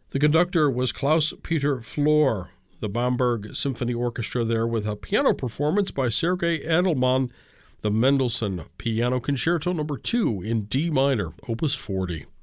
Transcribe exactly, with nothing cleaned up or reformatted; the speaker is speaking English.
The conductor was Klaus-Peter Flor. The Bamberg Symphony Orchestra there with a piano performance by Sergei Edelman, the Mendelssohn Piano Concerto number two in D minor, Opus forty.